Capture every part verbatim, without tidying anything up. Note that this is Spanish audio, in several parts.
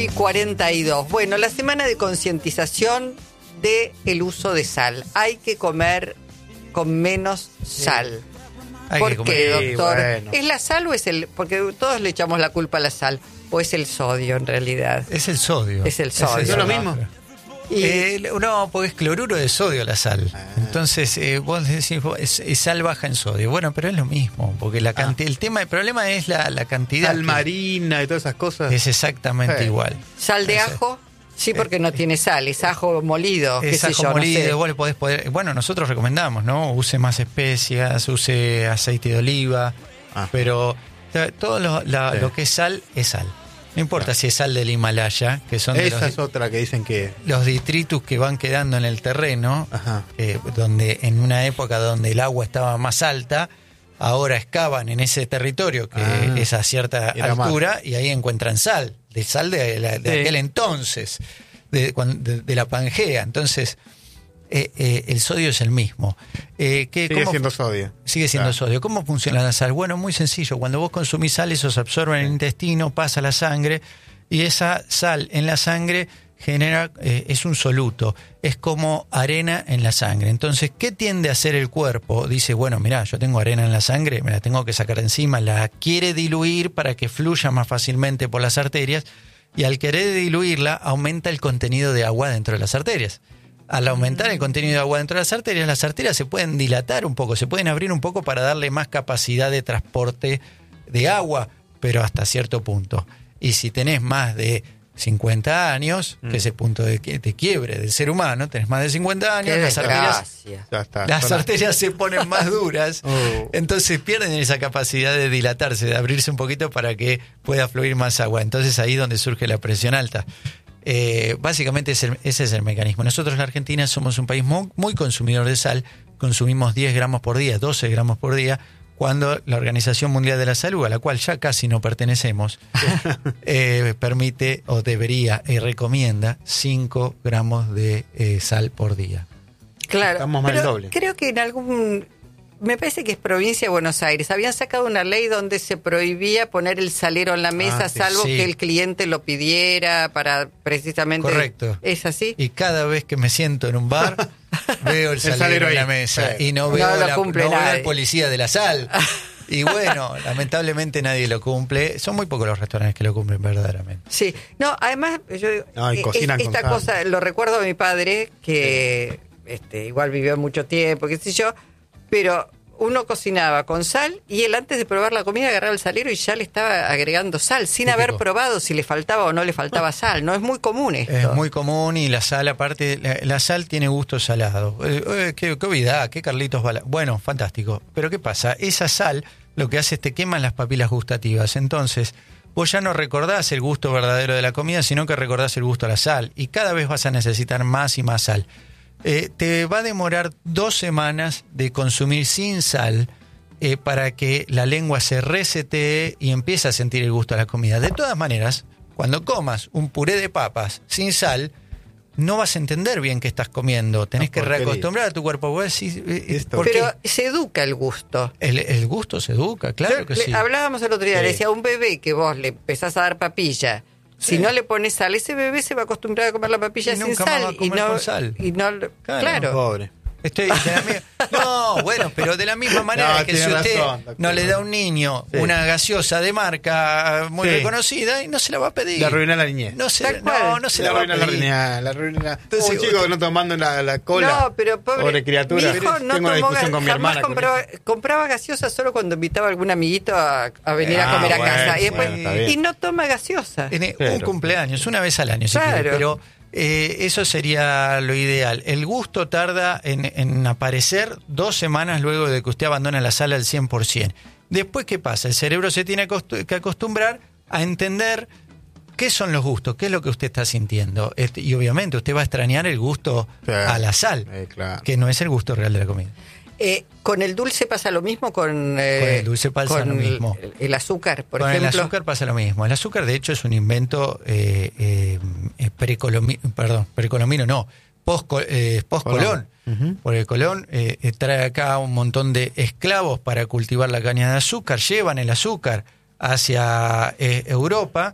Y cuarenta y dos. Bueno, la semana de concientización del uso de sal. Hay que comer con menos sal. Hay ¿Por que comer- qué, Sí, doctor? bueno. ¿Es la sal o es el...? Porque todos le echamos la culpa a la sal. ¿O es el sodio, en realidad? Es el sodio. Es el sodio. ¿No es lo mismo? Y- Eh, no, porque es cloruro de sodio la sal. Entonces, eh, vos decís, vos, es, es sal baja en sodio. Bueno, pero es lo mismo, porque la canti- el tema, el problema es la, la cantidad. Sal que- marina y todas esas cosas. Es exactamente Sí. igual. ¿Sal de Ese- ajo? Sí, porque no tiene sal. Es ajo molido, qué Es sé ajo yo, no molido, sé. vos le podés poder. Bueno, nosotros recomendamos, ¿no? Use más especias, use aceite de oliva, Ah. pero eh, todo lo, la- Sí. lo que es sal, es sal. No importa si es sal del Himalaya, que son de Esa los, es otra que dicen que... los detritus que van quedando en el terreno, Ajá. eh, donde en una época donde el agua estaba más alta, ahora excavan en ese territorio que Ah. es a cierta Era más. altura y ahí encuentran sal, de sal de, la- de Sí. aquel entonces, de, cuan- de- de la Pangea. Entonces, eh, eh, el sodio es el mismo. Eh, ¿qué- Sigue cómo- siendo sodio. Sigue siendo Claro. sodio. ¿Cómo funciona la sal? Bueno, muy sencillo. Cuando vos consumís sal, eso se absorbe en el intestino, pasa a la sangre y esa sal en la sangre genera, eh, es un soluto, es como arena en la sangre. Entonces, ¿qué tiende a hacer el cuerpo? Dice, bueno, mirá, yo tengo arena en la sangre, me la tengo que sacar de encima, la quiere diluir para que fluya más fácilmente por las arterias y al querer diluirla aumenta el contenido de agua dentro de las arterias. Al aumentar el contenido de agua dentro de las arterias, las arterias se pueden dilatar un poco, se pueden abrir un poco para darle más capacidad de transporte de agua, pero hasta cierto punto. Y si tenés más de cincuenta años, que es el punto de, que- de quiebre del ser humano, tenés más de cincuenta años, Qué las arterias, desgracia. Ya está. las Son- arterias se ponen más duras, Oh. entonces pierden esa capacidad de dilatarse, de abrirse un poquito para que pueda fluir más agua. Entonces ahí es donde surge la presión alta. Eh, básicamente ese, ese es el mecanismo. Nosotros en la Argentina somos un país muy, muy consumidor de sal, consumimos diez gramos por día, doce gramos por día, cuando la Organización Mundial de la Salud, a la cual ya casi no pertenecemos, eh, permite o debería y recomienda cinco gramos de eh, sal por día. Claro, Estamos más del pero doble. creo que en algún... Me parece que es provincia de Buenos Aires. Habían sacado una ley donde se prohibía poner el salero en la mesa, Ah, sí. salvo Sí. que el cliente lo pidiera para precisamente... Correcto. ¿Es así? Y cada vez que me siento en un bar, veo el salero, salero en la ahí. mesa Sí. y no No veo, lo la- cumple no veo nadie. al policía de la sal. Y bueno, lamentablemente nadie lo cumple. Son muy pocos los restaurantes que lo cumplen verdaderamente. Sí. No, además, yo digo, No, y eh, cocinan es- con esta sal. cosa, lo recuerdo a mi padre, que este, igual vivió mucho tiempo, qué sé yo, pero uno cocinaba con sal y él antes de probar la comida agarraba el salero y ya le estaba agregando sal, sin Típico. haber probado si le faltaba o no le faltaba sal. No es muy común esto. Es muy común y la sal, aparte, la, la sal tiene gusto salado. Eh, eh, qué, qué obviedad, qué Carlitos Bala. Bueno, fantástico. Pero ¿qué pasa? Esa sal lo que hace es te queman las papilas gustativas. Entonces, vos ya no recordás el gusto verdadero de la comida, sino que recordás el gusto a la sal. Y cada vez vas a necesitar más y más sal. Eh, te va a demorar dos semanas de consumir sin sal eh, para que la lengua se resetee y empiece a sentir el gusto a la comida. De todas maneras, cuando comas un puré de papas sin sal, no vas a entender bien qué estás comiendo. Tenés Una que porquería. reacostumbrar a tu cuerpo. Vos decís, eh, Esto. ¿por qué? Pero se educa el gusto. El, el gusto se educa, claro Yo- que le- sí. Hablábamos el otro día, Sí. le decía a un bebé que vos le empezás a dar papilla. Si Sí. no le pones sal, ese bebé se va a acostumbrar a comer la papilla Y sin nunca más sal. va a comer y no, con sal. Y no, Claro. claro. Pobre. Estoy de la mi- No, bueno, pero de la misma manera No, que si tiene usted razón, doctor. no le da a un niño Sí. una gaseosa de marca muy Sí. reconocida y no se la va a pedir. Le arruina la niñez. No, se, Tal no, cual. no se Le la va a arruina la pedir. niñez. Le arruina. Entonces, un chico usted- no tomando la, la cola. No, pero pobre, criatura. mi hijo no Tengo una tomó discusión ga- con mi jamás hermana. con compraba, eso. compraba gaseosa solo cuando invitaba a algún amiguito a, a venir a Ah, comer a bueno, casa. Y, después, bueno, está bien. y no toma gaseosa. En un Pero- cumpleaños, una vez al año, si Claro. quiere, pero eh, eso sería lo ideal. El gusto tarda en, en aparecer dos semanas luego de que usted abandona la sala al cien por ciento. Después, ¿qué pasa? El cerebro se tiene acostu- que acostumbrar a entender qué son los gustos, qué es lo que usted está sintiendo. Este, y obviamente usted va a extrañar el gusto Sí. a la sal, Eh, claro. que no es el gusto real de la comida. Eh, ¿Con el dulce pasa lo mismo? Con, eh, Con el dulce pasa con lo mismo. El, el azúcar, por Con ejemplo. el azúcar pasa lo mismo. El azúcar, de hecho, es un invento eh, eh, eh, precolomi- perdón, precolombino, no, post, eh, post-Colón. Ujú. Porque Colón eh, eh, trae acá un montón de esclavos para cultivar la caña de azúcar, llevan el azúcar hacia eh, Europa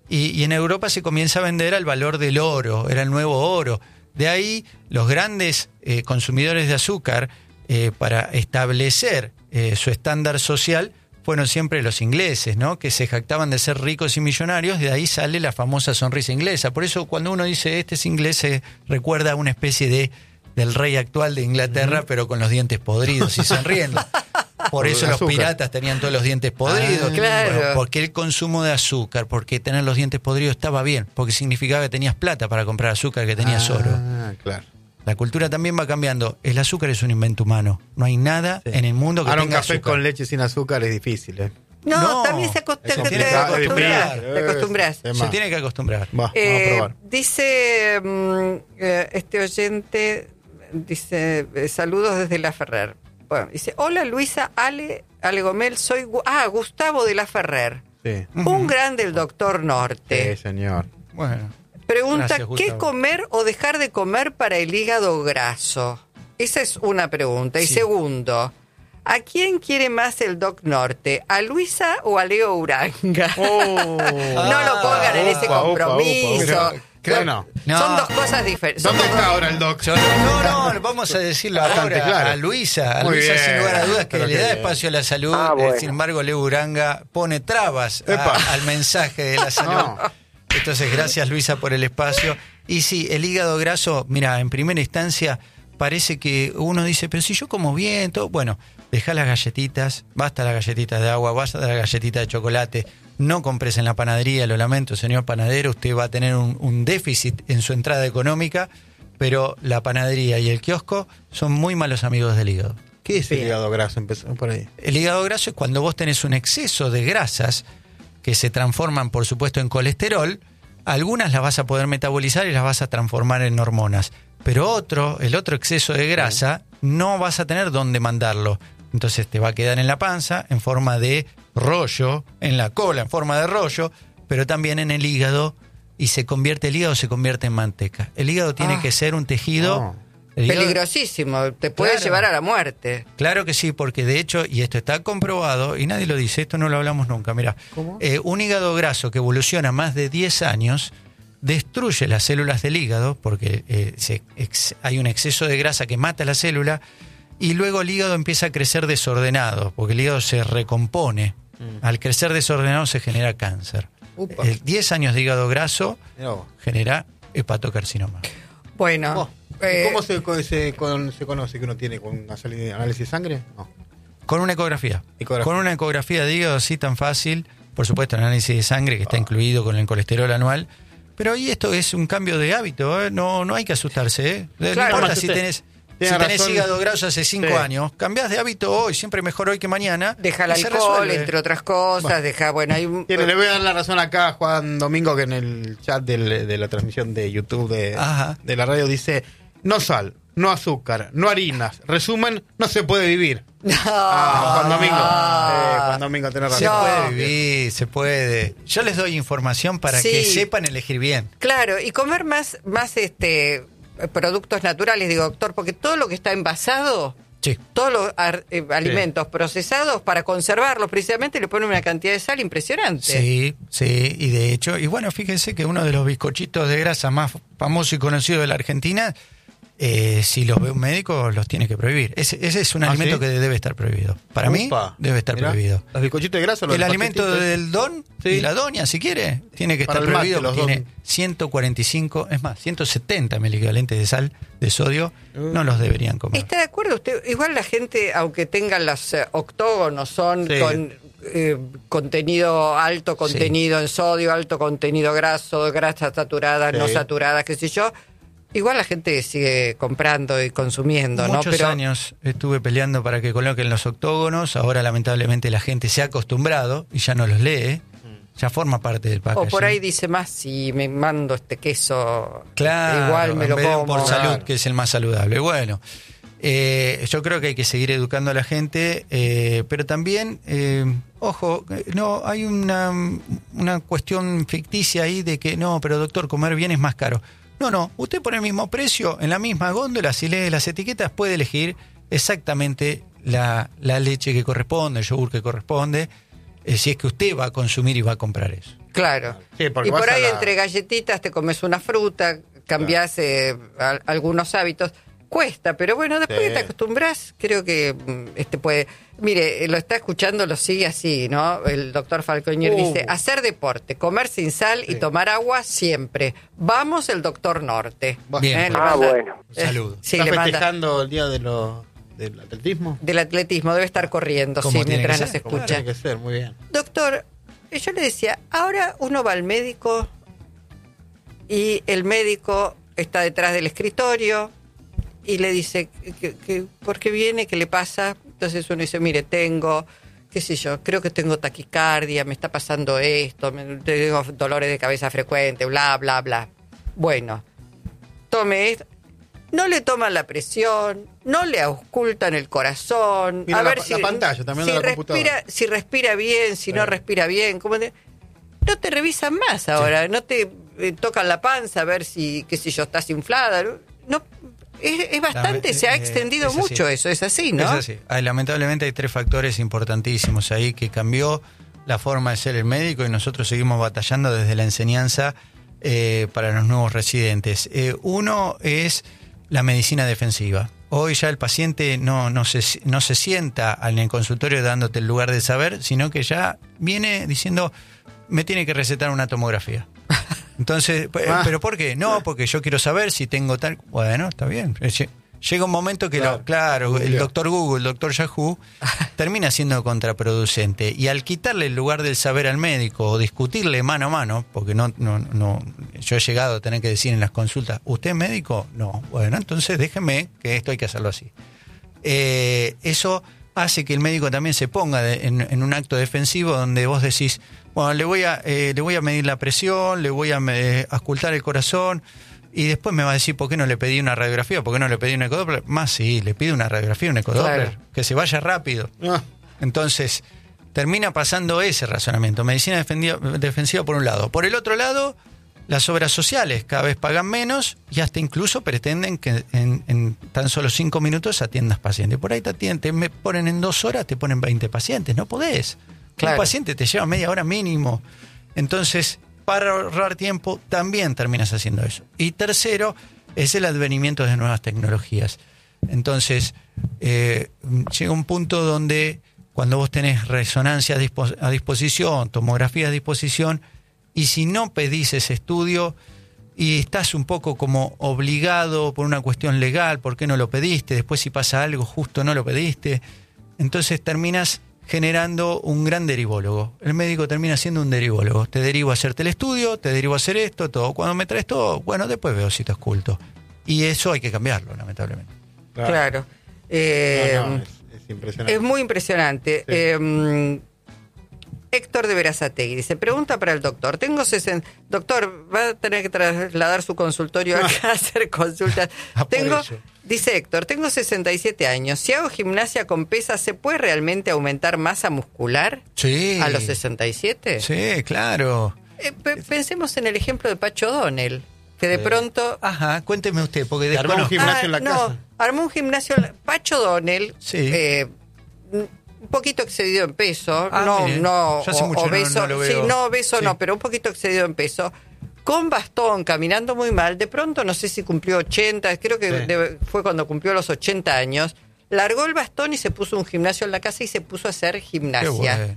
y, y en Europa se comienza a vender al valor del oro, era el nuevo oro. De ahí los grandes eh, consumidores de azúcar, eh, para establecer eh, su estándar social, fueron siempre los ingleses, ¿no? Que se jactaban de ser ricos y millonarios. De ahí sale la famosa sonrisa inglesa. Por eso cuando uno dice este es inglés, se recuerda a una especie de del rey actual de Inglaterra, uh-huh. pero con los dientes podridos y sonriendo. Por eso los piratas tenían todos los dientes podridos. Ah, claro. Bueno, porque el consumo de azúcar, porque tener los dientes podridos estaba bien, porque significaba que tenías plata para comprar azúcar, que tenías ah, oro. Claro. La cultura también va cambiando. El azúcar es un invento humano. No hay nada sí. en el mundo que Ahora tenga un café azúcar. con leche sin azúcar es difícil, ¿eh? No, No, también se, acost- se te, tiene te que acostumbras. acostumbrar. Te acostumbras. Es Se más. tiene que acostumbrar. Va, Eh, vamos a probar. dice mm, eh, este oyente, dice, eh, saludos desde La Ferrer. Bueno, dice, hola Luisa, Ale, Ale Gomel, soy Gu- ah, Gustavo de La Ferrer. Sí. Un grande el doctor Norte. Sí, señor. Bueno. Pregunta, Gracias, ¿qué Gustavo. comer o dejar de comer para el hígado graso? Esa es una pregunta. Y Sí. segundo, ¿a quién quiere más el Doc Norte? ¿A Luisa o a Leo Uranga? Oh. No lo pongan en ese Upa, upa, compromiso. upa, upa. Claro, Bueno, no. Son dos cosas diferentes. ¿Dónde Son dos- está ahora el doc? Yo- no, no, vamos a decirlo Bastante ahora claro. a Luisa. A Muy Luisa, bien, sin lugar a dudas, que pero le qué da bien. espacio a la salud. Ah, eh, bueno. sin embargo, Leo Uranga pone trabas a- Epa. al mensaje de la salud. No. Entonces, gracias, Luisa, por el espacio. Y sí, el hígado graso, mira, en primera instancia parece que uno dice, pero si yo como bien, todo. Bueno, deja las galletitas, basta las galletitas de agua, basta las galletitas de chocolate. No compres en la panadería, lo lamento, señor panadero, usted va a tener un, un déficit en su entrada económica, pero la panadería y el kiosco son muy malos amigos del hígado. ¿Qué es el Bien. hígado graso? Empezó por ahí. El hígado graso es cuando vos tenés un exceso de grasas que se transforman, por supuesto, en colesterol. Algunas las vas a poder metabolizar y las vas a transformar en hormonas. Pero otro, el otro exceso de grasa, no vas a tener dónde mandarlo. Entonces te va a quedar en la panza, en forma de rollo, en la cola, en forma de rollo, pero también en el hígado. Y se convierte, el hígado se convierte en manteca. El hígado tiene Ah. que ser un tejido... No. el hígado- Peligrosísimo. Te puede Claro. llevar a la muerte. Claro que sí, porque de hecho, y esto está comprobado, y nadie lo dice, esto no lo hablamos nunca, mira, ¿Cómo? eh, un hígado graso que evoluciona más de diez años destruye las células del hígado, porque eh, se ex- hay un exceso de grasa que mata la célula, y luego el hígado empieza a crecer desordenado, porque el hígado se recompone. Al crecer desordenado se genera cáncer. Upa. El diez años de hígado graso Mirá vos. genera hepatocarcinoma. Bueno. Oh, eh, ¿Cómo se, co- se, con- se conoce que uno tiene con una sali- análisis de sangre? No. Con una ecografía. Ecografía. Con una ecografía de hígado así tan fácil, por supuesto el análisis de sangre que está incluido con el colesterol anual, pero ahí esto es un cambio de hábito, ¿eh? no, no hay que asustarse. ¿eh? No Claro. importa No, si usted tenés, tiene si tenés razón. hígado graso hace cinco Sí. años, cambiás de hábito hoy, siempre mejor hoy que mañana. deja el y se alcohol, resuelve. entre otras cosas. Bueno. Deja, bueno, hay un... Tiene, le voy a dar la razón acá a Juan Domingo, que en el chat del- de la transmisión de YouTube de, Ajá. de la radio dice: no sal, no azúcar, no harinas. Resumen, no se puede vivir. No. Ah, Juan Domingo. Ah. Eh, Juan Domingo, tenés Se razón. No. puede vivir, se puede. Yo les doy información para Sí. que sepan elegir bien. Claro, y comer más, más este productos naturales, digo, doctor, porque todo lo que está envasado, Sí. todos los ar- eh, alimentos procesados, para conservarlos precisamente, le ponen una cantidad de sal impresionante. Sí, sí, y de hecho, y bueno, fíjense que uno de los bizcochitos de grasa más famoso y conocido de la Argentina, eh, si los ve un médico, los tiene que prohibir. Ese, ese es un ¿Ah, alimento sí? que debe estar prohibido. Para mí, Upa. debe estar Mirá, prohibido. Los bizcochitos de grasa, los El alimento paquetitos. del don Sí. y la doña, si quiere, tiene que Para estar el mate, prohibido. los Tiene don. ciento cuarenta y cinco, es más, ciento setenta mil equivalentes de sal, de sodio, no los deberían comer. ¿Está de acuerdo usted? Igual la gente, aunque tengan los eh, octógonos, son Sí. con eh, contenido, alto contenido en sodio, alto contenido graso, grasas saturadas, Sí. no saturadas, qué sé yo. Igual la gente sigue comprando y consumiendo, ¿no? Muchos Pero años estuve peleando para que coloquen los octógonos. Ahora, lamentablemente, la gente se ha acostumbrado y ya no los lee. Ya forma parte del packaging. o por ahí dice más, si me mando este queso, Claro, igual me en lo vez de como. por salud, Claro. que es el más saludable. Bueno, eh, yo creo que hay que seguir educando a la gente, eh, pero también, eh, ojo, eh, no hay una, una cuestión ficticia ahí de que no, pero doctor, comer bien es más caro. No, no, usted por el mismo precio, en la misma góndola, si lee las etiquetas, puede elegir exactamente la, la leche que corresponde, el yogur que corresponde, eh, si es que usted va a consumir y va a comprar eso. Claro. Sí, porque y por vas a ahí la- entre galletitas te comes una fruta, cambiás eh, a- algunos hábitos. Cuesta, pero bueno, después Sí. que te acostumbras, creo que mm, este puede... Mire, eh, lo está escuchando, lo sigue así, ¿no? El doctor Falcoñer Uh. dice, hacer deporte, comer sin sal y Sí. tomar agua siempre. Vamos el doctor Norte. Bien. le Ah, manda- bueno. Un saludo. Sí, ¿Estás le manda... festejando el día de lo, del atletismo? Del atletismo, debe estar corriendo, Como sí, tiene mientras que nos ser, Como escucha. tiene que ser, muy bien. Doctor, yo le decía, ahora uno va al médico y el médico está detrás del escritorio y le dice, que, que, ¿por qué viene? ¿Qué le pasa? Entonces uno dice, mire, tengo, qué sé yo, creo que tengo taquicardia, me está pasando esto, me, tengo dolores de cabeza frecuentes, bla, bla, bla. Bueno, tome esto. No le toman la presión, no le auscultan el corazón. Mira a la ver pa- si, la pantalla, también si de la respira, computadora. si respira bien, si no Sí. respira bien. ¿Cómo te- no te revisan más ahora, no te eh, tocan la panza a ver si, qué sé yo, estás inflada. No, es, es bastante, Lament- se ha eh, extendido es así. mucho eso, es así, ¿no? Es así. Hay, lamentablemente hay tres factores importantísimos ahí que cambió la forma de ser el médico y nosotros seguimos batallando desde la enseñanza eh, para los nuevos residentes. Eh, uno es la medicina defensiva. Hoy ya el paciente no, no, se, no se sienta en el consultorio dándote el lugar de saber, sino que ya viene diciendo, me tiene que recetar una tomografía. Entonces, Ah. ¿pero por qué? No, porque yo quiero saber si tengo tal... Bueno, está bien. Llega un momento que, Claro. lo, claro, el Google. doctor Google, el doctor Yahoo, termina siendo contraproducente. Y al quitarle el lugar del saber al médico o discutirle mano a mano, porque no, no, no, yo he llegado a tener que decir en las consultas, ¿usted es médico? No. Bueno, entonces déjeme que esto hay que hacerlo así. Eh, eso hace que el médico también se ponga de- en, en un acto defensivo donde vos decís, bueno, le voy a, eh, le voy a medir la presión, le voy a eh, auscultar el corazón y después me va a decir, ¿por qué no le pedí una radiografía? ¿Por qué no le pedí un ecodoppler? Más sí, le pido una radiografía, un ecodoppler, Claro. que se vaya rápido. Ah, Entonces, termina pasando ese razonamiento. Medicina defendiva- defensiva por un lado. Por el otro lado, las obras sociales cada vez pagan menos y hasta incluso pretenden que en, en tan solo cinco minutos atiendas pacientes. Por ahí te atienden, te me ponen en dos horas, te ponen veinte pacientes. No podés. Claro. Un paciente te lleva media hora mínimo. Entonces, para ahorrar tiempo, también terminas haciendo eso. Y tercero, es el advenimiento de nuevas tecnologías. Entonces, eh, llega un punto donde cuando vos tenés resonancia a, dispo- a disposición, tomografía a disposición, y si no pedís ese estudio y estás un poco como obligado por una cuestión legal, ¿por qué no lo pediste? Después si pasa algo, justo no lo pediste. Entonces terminas generando un gran derivólogo. El médico termina siendo un derivólogo. Te derivo a hacerte el estudio, te derivo a hacer esto, todo. Cuando me traes todo, bueno, después veo si te oculto. Y eso hay que cambiarlo, lamentablemente. Claro. Eh, No, no, es, es impresionante. Es muy impresionante. Sí. Eh, Héctor de Berazategui dice, pregunta para el doctor. Tengo sesenta... Doctor, va a tener que trasladar su consultorio acá a hacer consultas. Ah, por Tengo, eso. dice Héctor, tengo sesenta y siete años. Si hago gimnasia con pesas, ¿se puede realmente aumentar masa muscular Sí. a los sesenta y siete? Sí, claro. Eh, pe- pensemos en el ejemplo de Pacho Donel, que de Sí. pronto... Ajá, cuénteme usted, porque Te armó un desconozco. gimnasio en la no, casa. armó un gimnasio. en la- Pacho Donel, Sí. eh, un poquito excedido en peso, Ah, no, mire, no, yo hace o- mucho no- obeso, no lo sí, veo. no obeso Sí. no, pero un poquito excedido en peso, con bastón, caminando muy mal, de pronto no sé si cumplió ochenta, creo que Sí. debe- fue cuando cumplió los ochenta años, largó el bastón y se puso un gimnasio en la casa y se puso a hacer Qué gimnasia. bueno.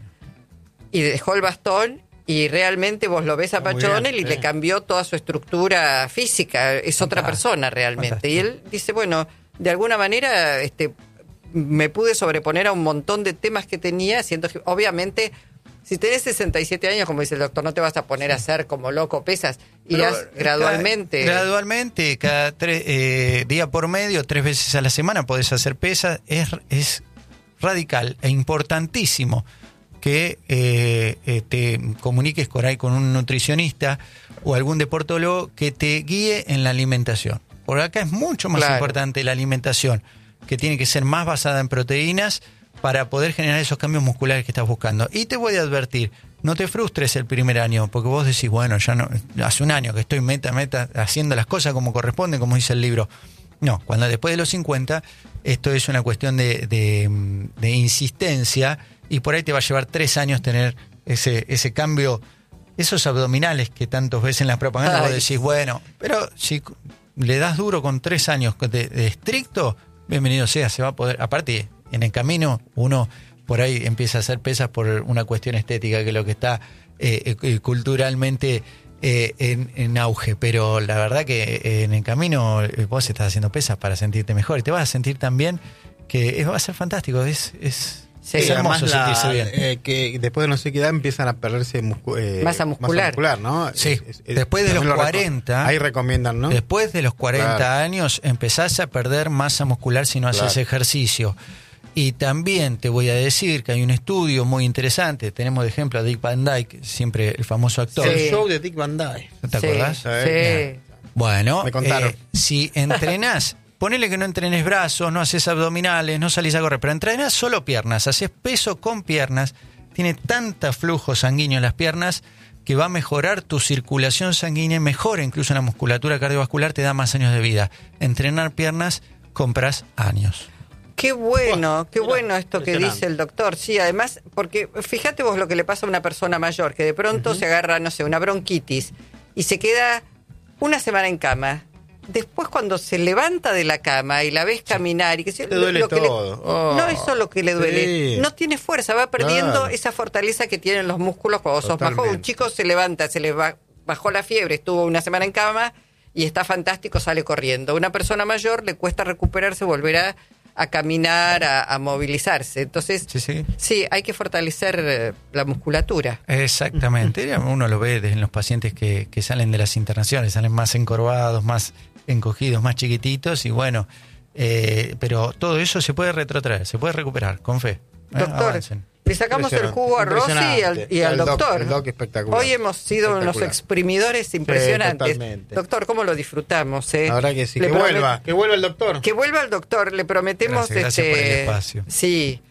Y dejó el bastón y realmente vos lo ves a Ah, muy Pacho bien, Donel y sí. le cambió toda su estructura física, es otra Fantástico, persona realmente. fantástico. Y él dice, bueno, de alguna manera este me pude sobreponer a un montón de temas que tenía haciendo gi- obviamente si tenés sesenta y siete años, como dice el doctor, no te vas a poner a hacer como loco pesas, irás Pero, gradualmente. cada- gradualmente, cada tres, eh, día por medio, tres veces a la semana podés hacer pesas. Es, es radical e importantísimo que eh, eh, te comuniques por ahí con un nutricionista o algún deportólogo que te guíe en la alimentación. Por acá es mucho más Claro. importante la alimentación, que tiene que ser más basada en proteínas para poder generar esos cambios musculares que estás buscando. Y te voy a advertir, no te frustres el primer año, porque vos decís, bueno, ya no, hace un año que estoy meta, meta, haciendo las cosas como corresponde, como dice el libro. No, cuando después de los cincuenta, esto es una cuestión de, de, de insistencia y por ahí te va a llevar tres años tener ese, ese cambio esos abdominales que tantos ves en las propagandas, Ay. vos decís, bueno, pero si le das duro con tres años de, de estricto, bienvenido sea, se va a poder. Aparte, en el camino uno por ahí empieza a hacer pesas por una cuestión estética, que es lo que está eh, eh, culturalmente eh, en, en auge, pero la verdad que eh, en el camino eh, vos estás haciendo pesas para sentirte mejor y te vas a sentir tan bien que es, va a ser fantástico, es, es, Sí, es hermoso además la- sentirse bien. eh, que después de no sé qué edad empiezan a perderse muscu- eh, Masa muscular. ¿no? Sí, después de también los lo reco- cuarenta, ahí recomiendan, ¿no? Después de los cuarenta Claro. años empezás a perder masa muscular si no haces Claro. ejercicio. Y también te voy a decir que hay un estudio muy interesante. Tenemos de ejemplo a Dick Van Dyke, siempre el famoso actor. Sí. El show de Dick Van Dyke. ¿No te Sí, acordás? Sí. Bueno, Me contaron. eh, si entrenás, ponele que no entrenes brazos, no haces abdominales, no salís a correr, pero entrenás solo piernas, haces peso con piernas, tiene tanta flujo sanguíneo en las piernas que va a mejorar tu circulación sanguínea, mejora incluso la musculatura cardiovascular, te da más años de vida. Entrenar piernas, compras años. Qué bueno, qué Mirá, bueno esto que impresionante. dice el doctor. Sí, además, porque fíjate vos lo que le pasa a una persona mayor, que de pronto se agarra, no sé, una bronquitis y se queda una semana en cama. Después cuando se levanta de la cama y la ves caminar y que se, Te duele lo que le- todo. Oh. no es solo que le duele, Sí. no tiene fuerza, va perdiendo Claro. esa fortaleza que tienen los músculos cuando sos más joven. Un Totalmente. chico se levanta, se le ba- bajó la fiebre, estuvo una semana en cama y está fantástico, sale corriendo. Una persona mayor le cuesta recuperarse, volver a, a caminar, a, a movilizarse. Entonces, Sí, sí. sí, hay que fortalecer eh, la musculatura. Exactamente. Uno lo ve en los pacientes que, que salen de las internaciones, salen más encorvados, más encogidos, más chiquititos y bueno, eh, pero todo eso se puede retrotraer, se puede recuperar, con fe. ¿eh? Doctor, Avancen. le sacamos el jugo a Rosy y al, y al Impresionante. El doc- doctor. el doc espectacular. Hoy hemos sido unos Espectacular. exprimidores impresionantes. totalmente. Doctor, ¿cómo lo disfrutamos? Eh? La verdad que sí. Le Que promet- vuelva, que vuelva el doctor. Que vuelva el doctor, le prometemos. Gracias, gracias este, por el espacio. Sí,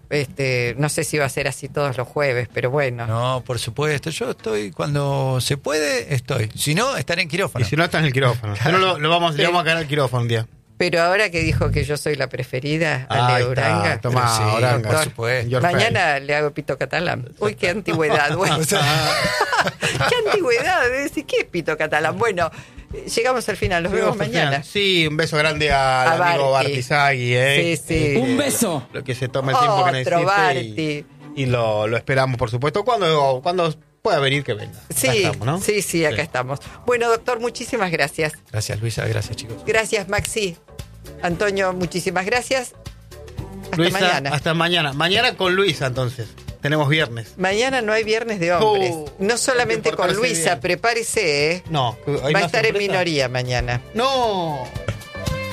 este, no sé si va a ser así todos los jueves, pero bueno. No, por supuesto, yo estoy cuando se puede, estoy. Si no, estaré en quirófano. Y si no, está en el quirófano. Si no, lo, lo vamos, le vamos a caer al quirófano un día. Pero ahora que dijo que yo soy la preferida, Ahí Ale está, Uranga. Tomá, Pero sí, Oranga. por supuesto. Your Mañana le hago pito catalán. Uy, qué antigüedad. Bueno. Qué antigüedad. de decir, ¿qué es pito catalán? Bueno, eh, llegamos al final. Los vemos mañana. Sí, un beso grande al A amigo Barty. Bartizagui, ¿eh? Sí, sí. Eh, Un beso. Lo que se tome el tiempo que Otro necesite. Barty. Y, y lo, lo esperamos, por supuesto. Cuando, cuando pueda venir, que venga. Sí, Acá estamos, ¿no? sí, sí, acá Sí. estamos. Bueno, doctor, muchísimas gracias. Gracias, Luisa, gracias, chicos. Gracias, Maxi. Antonio, muchísimas gracias. Hasta Luisa, mañana. Hasta mañana. Mañana con Luisa, entonces. Tenemos viernes. Mañana no hay viernes de hombres. Oh, no solamente hay que con portarse Luisa, bien. prepárese, ¿eh? No. ¿hay Va a más estar en sorpresa? minoría mañana. No.